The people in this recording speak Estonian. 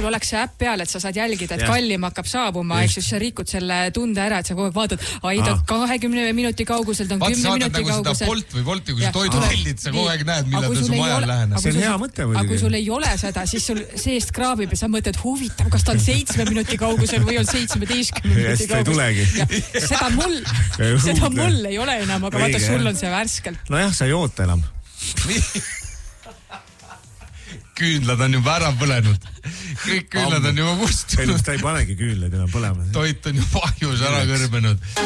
sul oleks see äpp peal, et sa saad jälgida, et kallim hakkab saabuma, eks siis sa rikud selle tunde ära, et sa kogu aeg vaatad, ta 20 minuti kaugusel, ta on 10 minuti kaugusel. Vaata, sa Bolt või Bolti, kui sa toidu tellid, sa kogu aeg näed, millal ta su majal lähenes. See on hea mõte muidugi. Aga kui sul ei ole seda, siis sul seest kraabib ja sa mõtled, huvitav, kas ta on 7 minuti kaugusel või on 17 minuti kaugusel. Seda mul ei ole enam, aga vaata, sul on see värskelt. Nojah, sa ei oota enam. Küünlad on juba ära põlenud. Kõik küünlad on juba kustunud. Ta ei panegi küünlaid enam põlema. Toit on juba ahjus ära kõrbenud.